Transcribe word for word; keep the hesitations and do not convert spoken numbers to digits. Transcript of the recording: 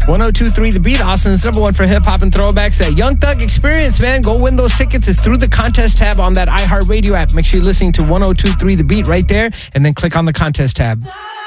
one oh two point three The Beat, Austin's number one for hip-hop and throwbacks. That Young Thug experience, man. Go win those tickets. It's through the contest tab on that iHeartRadio app. Make sure you're listening to one oh two point three The Beat right there, and then click on the contest tab.